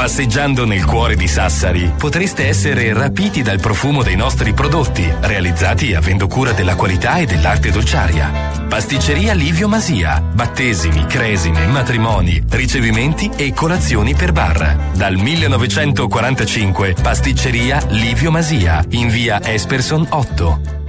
Passeggiando nel cuore di Sassari potreste essere rapiti dal profumo dei nostri prodotti, realizzati avendo cura della qualità e dell'arte dolciaria. Pasticceria Livio Masia. Battesimi, cresime, matrimoni, ricevimenti e colazioni per bar. Dal 1945 Pasticceria Livio Masia in via Esperson 8.